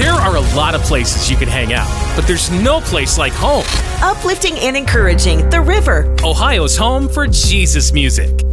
There are a lot of places you can hang out, but there's no place like home. Uplifting and encouraging, The River. Ohio's home for Jesus music.